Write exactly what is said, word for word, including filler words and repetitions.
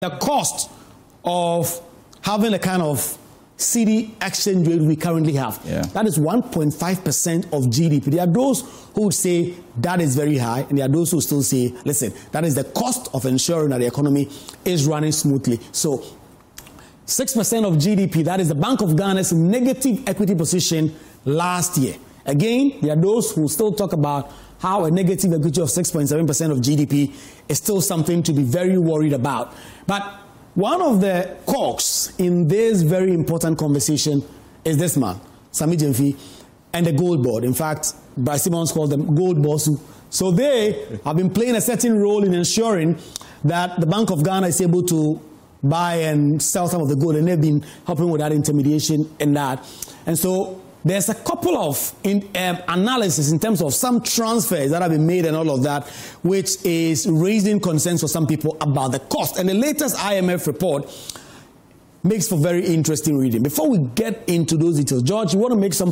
the cost of having a kind of C D exchange rate we currently have. Yeah. That is one point five percent of G D P. There are those who would say that is very high, and there are those who still say, listen, that is the cost of ensuring that the economy is running smoothly. So six percent of G D P, that is the Bank of Ghana's negative equity position last year. Again, there are those who still talk about how a negative equity of six point seven percent of G D P is still something to be very worried about. But one of the cogs in this very important conversation is this man, Sammy Gyamfi, and the Gold Board. In fact, Bryce Simmons called them Gold Bossu. So they have been playing a certain role in ensuring that the Bank of Ghana is able to buy and sell some of the gold, and they've been helping with that intermediation and that. And so there's a couple of in, um, analysis in terms of some transfers that have been made and all of that, which is raising concerns for some people about the cost. And the latest I M F report makes for very interesting reading. Before we get into those details, George, you want to make some